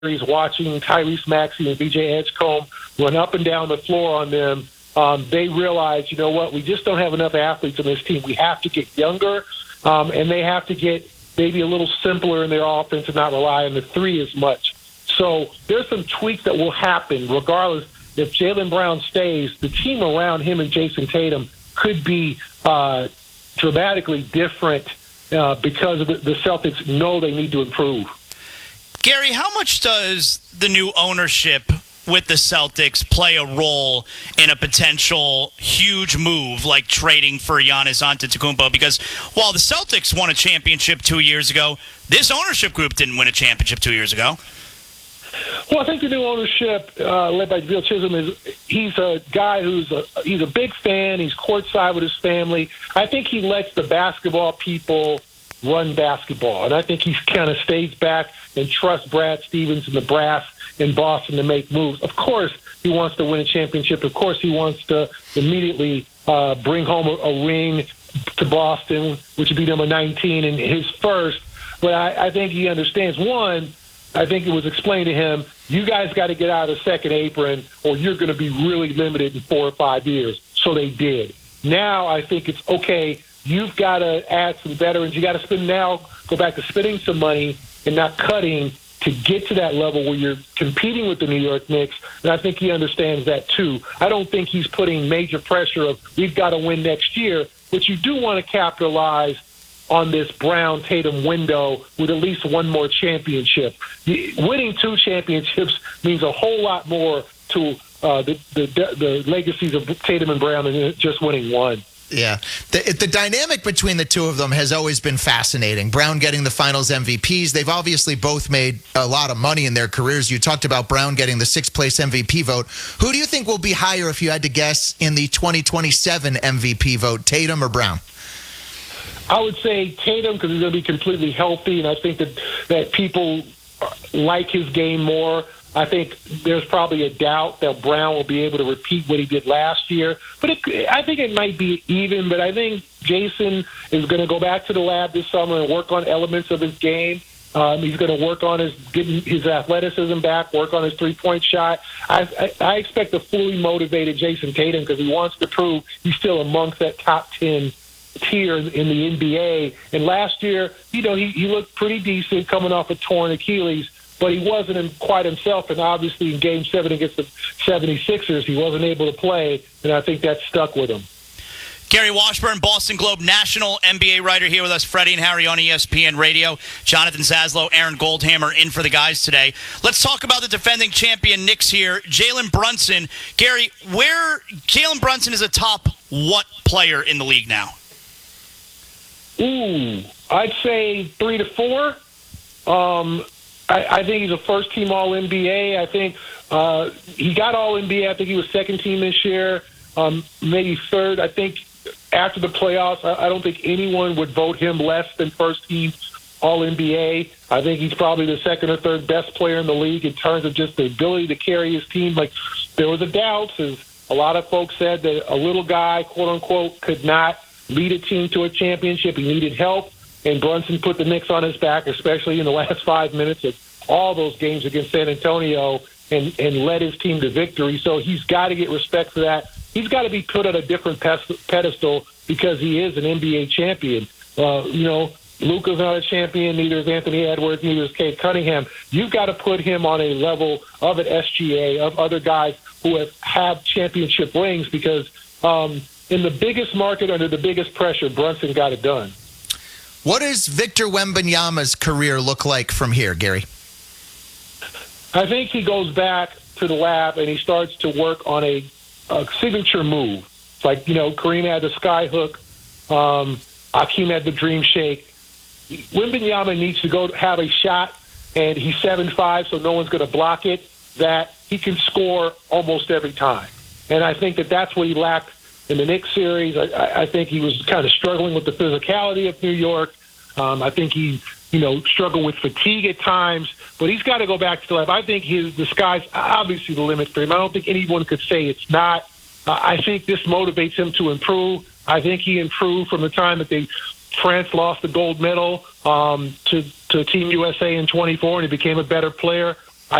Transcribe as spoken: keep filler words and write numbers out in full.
series watching Tyrese Maxey and B J Edgecombe run up and down the floor on them, um, they realize, you know what, we just don't have enough athletes on this team. We have to get younger, um, and they have to get maybe a little simpler in their offense and not rely on the three as much. So there's some tweaks that will happen regardless. If Jaylen Brown stays, the team around him and Jason Tatum could be uh, dramatically different uh, because of the, the Celtics know they need to improve. Gary, how much does the new ownership with the Celtics play a role in a potential huge move like trading for Giannis Antetokounmpo? Because while the Celtics won a championship two years ago, this ownership group didn't win a championship two years ago. Well, I think the new ownership, uh, led by Bill Chisholm, is he's a guy who's a he's a big fan. He's courtside with his family. I think he lets the basketball people run basketball, and I think he kind of stays back and trusts Brad Stevens and the brass in Boston to make moves. Of course, he wants to win a championship. Of course, he wants to immediately uh, bring home a, a ring to Boston, which would be number nineteen and his first. But I, I think he understands, one, I think it was explained to him, you guys got to get out of the second apron or you're going to be really limited in four or five years. So they did. Now I think it's, okay, you've got to add some veterans. You got to spend now, go back to spending some money and not cutting to get to that level where you're competing with the New York Knicks. And I think he understands that too. I don't think he's putting major pressure of we've got to win next year, but you do want to capitalize on this Brown Tatum window with at least one more championship. Winning two championships means a whole lot more to uh, the, the the legacies of Tatum and Brown than just winning one. Yeah. The, the dynamic between the two of them has always been fascinating. Brown getting the finals M V Ps. They've obviously both made a lot of money in their careers. You talked about Brown getting the sixth place M V P vote. Who do you think will be higher if you had to guess in the twenty twenty-seven M V P vote, Tatum or Brown? I would say Tatum because he's going to be completely healthy, and I think that, that people like his game more. I think there's probably a doubt that Brown will be able to repeat what he did last year. But it, I think it might be even, but I think Jason is going to go back to the lab this summer and work on elements of his game. Um, he's going to work on his getting his athleticism back, work on his three-point shot. I, I, I expect a fully motivated Jason Tatum because he wants to prove he's still amongst that top ten tier in the N B A. And last year, you know, he, he looked pretty decent coming off a torn Achilles, but he wasn't quite himself. And obviously in Game seven against the seventy-sixers, he wasn't able to play, and I think that stuck with him. Gary Washburn, Boston Globe national N B A writer here with us, Freddie and Harry on E S P N Radio. Jonathan Zaslow, Aaron Goldhammer in for the guys today. Let's talk about the defending champion Knicks here. Jalen Brunson. Gary, where Jalen Brunson is a top what player in the league now? Ooh, I'd say three to four. Um, I, I think he's a first-team All N B A. I think uh, he got All N B A. I think he was second team this year, um, maybe third. I think after the playoffs, I, I don't think anyone would vote him less than first-team All N B A. I think he's probably the second or third best player in the league in terms of just the ability to carry his team. Like, there was a doubt, as a lot of folks said, that a little guy, quote-unquote, could not lead a team to a championship. He needed help, and Brunson put the Knicks on his back, especially in the last five minutes of all those games against San Antonio, and, and led his team to victory. So he's got to get respect for that. He's got to be put on a different pedestal because he is an N B A champion. Uh, you know, Luka's not a champion, neither is Anthony Edwards, neither is Cade Cunningham. You've got to put him on a level of an S G A, of other guys who have had championship rings, because um, in the biggest market, under the biggest pressure, Brunson got it done. What does Victor Wembanyama's career look like from here, Gary? I think he goes back to the lab and he starts to work on a, a signature move. It's like, you know, Kareem had the sky hook. Um, Akeem had the dream shake. Wembanyama needs to go have a shot, and he's seven five, so no one's going to block it, that he can score almost every time. And I think that that's what he lacked in the Knicks series. I, I think he was kind of struggling with the physicality of New York. Um, I think he, you know, struggled with fatigue at times, but he's got to go back to the lab. I think his, the sky's obviously the limit for him. I don't think anyone could say it's not. Uh, I think this motivates him to improve. I think he improved from the time that they France lost the gold medal um, to, to Team U S A in twenty-four, and he became a better player.